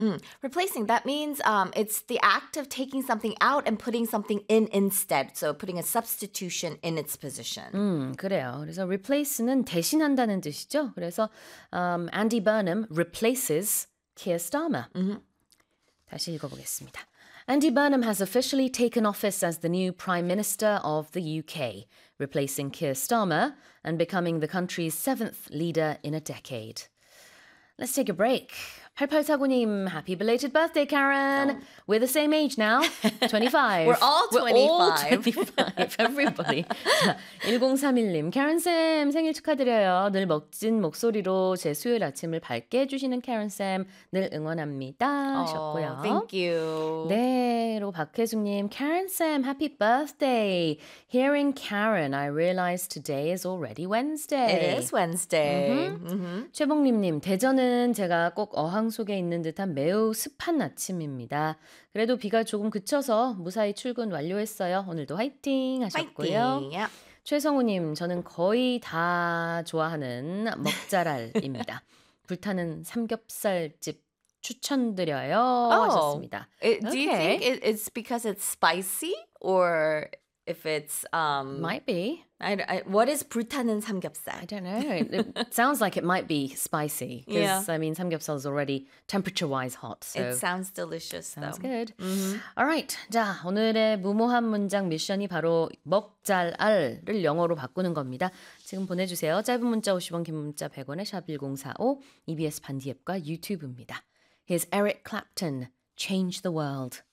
Replacing, that means it's the act of taking something out and putting something in instead. So putting a substitution in its position. 그래요. 그래서 replace는 대신한다는 뜻이죠. 그래서 Andy Burnham replaces Keir Starmer. 다시 읽어보겠습니다. Andy Burnham has officially taken office as the new Prime Minister of the UK, replacing Keir Starmer and becoming the country's 7th leader in a decade. Let's take a break. 8849님, happy belated birthday, Karen. We're the same age now, 25. We're all 25. We're all 25, everybody. 자, 1031님, Karen-쌤 생일 축하드려요. 늘 멋진 목소리로 제 수요일 아침을 밝게 해주시는 Karen-쌤 늘 응원합니다 하셨고요. Thank you. 네, 그리고 박혜숙님, Karen-쌤, happy birthday. Hearing Karen, I realized today is already Wednesday. It is Wednesday. 최봉림님, 대전은 제가 꼭 어항 속에 있는 듯한 매우 습한 아침입니다. 그래도 비가 조금 그쳐서 무사히 출근 완료했어요. 오늘도 화이팅 하셨고요. Fighting. Yeah. 최성우님, 저는 거의 다 좋아하는 먹자랄입니다. 불타는 삼겹살집 추천드려요 하셨습니다. Do you think it's because it's spicy or if it's Might be. what is 불타는 삼겹살? I don't know. It sounds like it might be spicy. Because, Yeah. I mean, samgyeopsal is already temperature-wise hot. So It sounds delicious sounds though. good. Alright. 자, 오늘의 무모한 문장 미션이 바로 먹잘알을 영어로 바꾸는 겁니다. 지금 보내주세요. 짧은 문자 50원, 긴 문자 100원에 샵1045 EBS 반디 앱과 유튜브입니다. Here's Eric Clapton, Change the World.